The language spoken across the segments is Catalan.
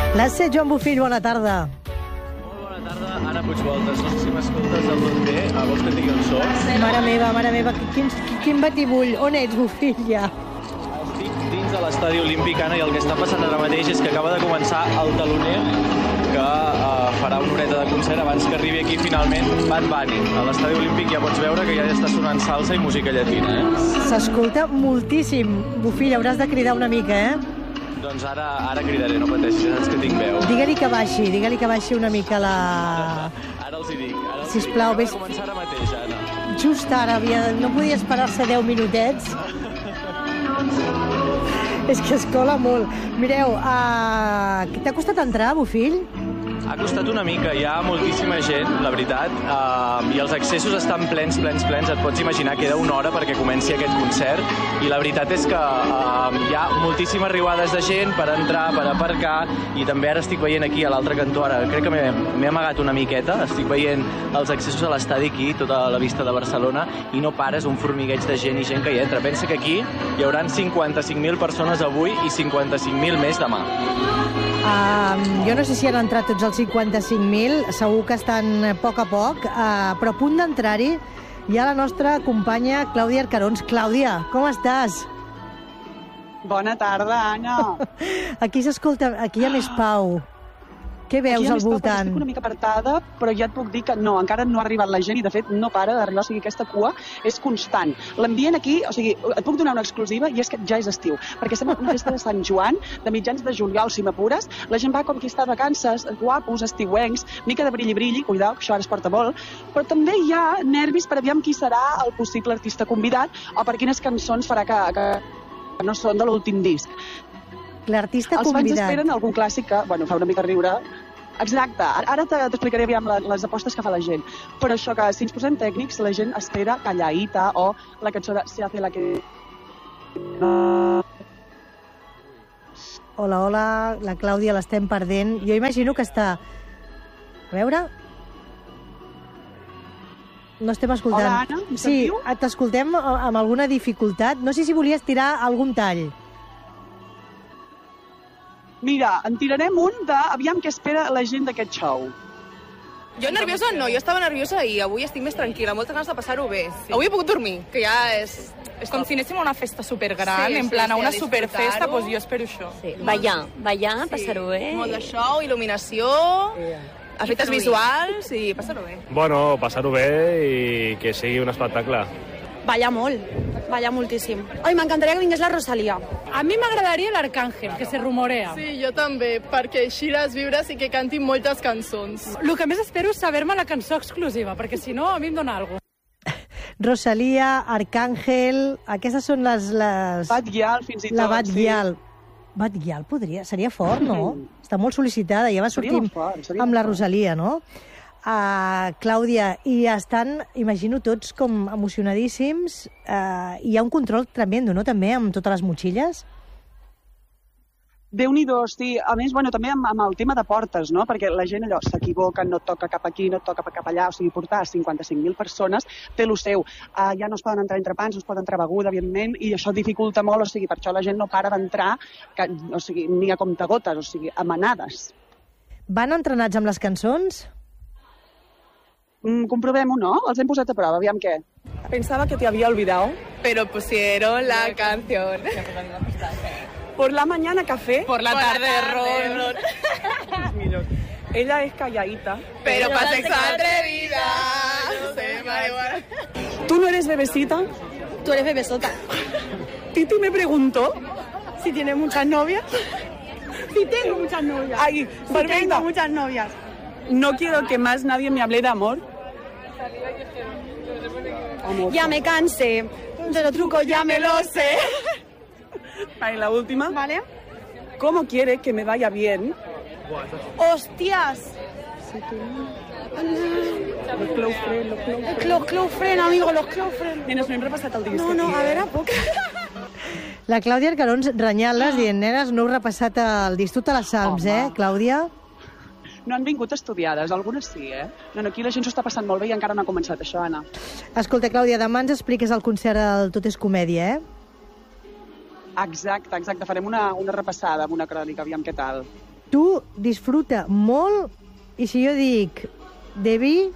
L'has set, Joan Bofill, bona tarda. Molt bona tarda, Anna Puigvoltes. No sé si m'escoltes el tot bé. Vols que et digui on soc? Mare meva, quin batibull. On ets, Bofill, ja? Estic dins de l'estadi olímpic, Anna, i el que està passant ara mateix és que acaba de començar el taloner que farà una horeta de concert abans que arribi aquí finalment Bad Bunny. A l'estadi olímpic ja pots veure que ja està sonant salsa i música llatina, S'escolta moltíssim. Bofill, hauràs de cridar una mica, Doncs ara cridaré, no pateixis, ja saps que tinc veu. Digue-li que baixi una mica la... Ara els hi dic. Sisplau, vés... Acaba de començar ara mateix, Anna. Just ara, no podia esperar-se 10 minutets. És que es cola molt. Mireu, t'ha costat entrar, Bofill? Ha costat una mica, hi ha moltíssima gent, la veritat, i els accessos estan plens, et pots imaginar, queda una hora perquè comenci aquest concert, i la veritat és que hi ha moltíssimes riuades de gent per entrar, per aparcar, i també ara estic veient aquí a l'altre cantó, ara crec que m'he amagat una miqueta, estic veient els accessos a l'estadi aquí, tota la vista de Barcelona, i no pares, un formigueig de gent i gent que hi entra. Pensa que aquí hi haurà 55.000 persones avui i 55.000 més demà. Jo no sé si han entrat tots els 55.000, segur que estan a poc, però a punt d'entrar-hi hi ha la nostra companya Clàudia Arcarons. Clàudia, com estàs? Bona tarda, Anna. Aquí s'escolta, aquí hi ha més pau. Què veus al voltant? Estic una mica apartada, però ja et puc dir que no, encara no ha arribat la gent i, de fet, no para d'arribar. O sigui, aquesta cua és constant. L'ambient aquí, o sigui, et puc donar una exclusiva, i és que ja és estiu, perquè sembla una festa de Sant Joan, de mitjans de juliol, si m'apures. La gent va com qui està de vacances, guapos, estiuencs, mica de brilli-brilli, cuidao, que això ara es porta molt, però també hi ha nervis per aviam qui serà el possible artista convidat o per quines cançons farà que no són de l'últim disc. L'artista convidat. Els fans esperen algun clàssic que, fa una mica riure. Exacte. Ara t'explicaré aviam les apostes que fa la gent. Però això que, si ens posem tècnics, la gent espera Calladita o la cançó de Se hace la que... Hola, la Clàudia l'estem perdent. Jo imagino que està... A veure... No estem escoltant. Hola, Anna, em sentiu? Sí, t'escoltem amb alguna dificultat. No sé si volies tirar algun tall. Mira, en tirarem un de aviam què espera la gent d'aquest show. Jo nerviosa no, jo estava nerviosa i avui estic més tranquil·la, moltes ganes de passar-ho bé. Sí. Avui he pogut dormir, que ja és com si anéssim a una festa supergran, en plan a una superfesta, doncs jo espero això. Sí. Ballar, passar-ho bé. Molt de show, il·luminació, efectes visuals i passar-ho bé. Bueno, passar-ho bé i que sigui un espectacle. Ballar molt, ballar moltíssim. Ai, m'encantaria que vingués la Rosalía. A mi m'agradaria l'Arcángel, que se rumorea. Sí, jo també, perquè així les viures i que cantin moltes cançons. El que més espero és saber-me la cançó exclusiva, perquè si no, a mi em dona alguna cosa. Rosalía, Arcángel, aquestes són les... Bad Gyal, fins i tot. La Bad Gyal. Bad Gyal seria fort, no? Està molt sol·licitada, ja va sortir amb la Rosalía, no? Clàudia, i estan, imagino, tots com emocionadíssims. Hi ha un control tremendo, no?, també, amb totes les motxilles? Déu-n'hi-do, sí. A més, també amb el tema de portes, no?, perquè la gent allò s'equivoca, no toca cap aquí, no toca cap allà, o sigui, portar 55.000 persones té lo seu. Ja no es poden entrar entrepans, no es poden entrar beguda, evidentment, i això dificulta molt, o sigui, per això la gent no para d'entrar, o sigui, ni a comptagotes, o sigui, a manades. Van entrenats amb les cançons? Comprovem-ho, ¿no? Els hem posat a prova, aviam què. Pensaba que te había olvidado, pero pusieron la canción. Por la mañana café. Por la tarde ron. Ella es calladita. Pero para sexo atrevida. No sé, da igual. ¿Tú no eres bebecita? Tú eres bebesota. Titi me preguntó Si tienes muchas novias. Si tengo muchas novias. Ay, si tengo muchas novias. No quiero que más nadie me hable de amor. Ya me cansé. De los trucos ya me lo sé. Vale, la última. Vale. ¿Cómo quiere que me vaya bien? ¡Hostias! Los cloufren, amigo, los cloufren. Nenes, no hem repassat el disc. No, a veure, puc... La Clàudia Arcarons renyant-les dient, nenes, no heu repassat el disc. Tu te les saps, Clàudia? No han vingut estudiades, algunes sí, No, aquí la gent s'ho està passant molt bé i encara no ha començat això, Anna. Escolta, Clàudia, demà ens expliques el concert del Tot és Comèdia, Exacte. Farem una repassada amb una crònica, aviam què tal. Tu disfruta molt, i si jo dic Debbie...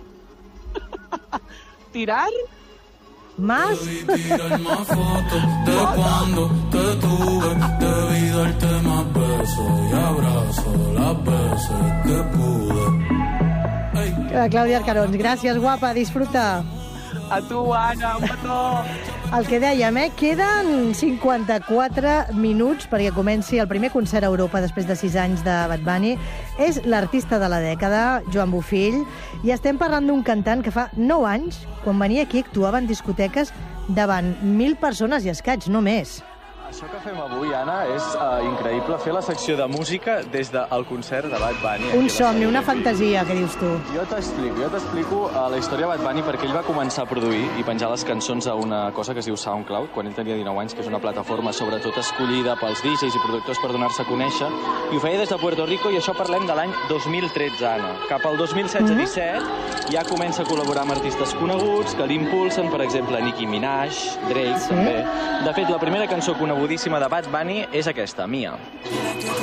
Tirar? Más? Tirar más fotos de cuando te tuve. Debí darte más besos y abrazos las veces que pude. Clàudia Arcarons, gràcies, guapa, disfruta. A tu, Anna, un petó. El que dèiem, queden 54 minuts perquè comenci el primer concert a Europa després de 6 anys de Bad Bunny. És l'artista de la dècada, Joan Bofill, i estem parlant d'un cantant que fa 9 anys, quan venia aquí, actuava en discoteques davant 1.000 persones i escaig, no més. Això que fem avui, Anna, és increïble, fer la secció de música des del concert de Bad Bunny. Un somni, una fantasia, que dius tu. Jo t'explico la història de Bad Bunny perquè ell va començar a produir i penjar les cançons a una cosa que es diu SoundCloud, quan ell tenia 19 anys, que és una plataforma sobretot escollida pels DJs i productors per donar-se a conèixer, i ho feia des de Puerto Rico, i això parlem de l'any 2013, Anna. Cap al 2016-17 ja comença a col·laborar amb artistes coneguts que l'impulsen, per exemple, Nicki Minaj, Drake, també. De fet, la primera cançó conegudíssima de Bad Bunny és aquesta, Mia.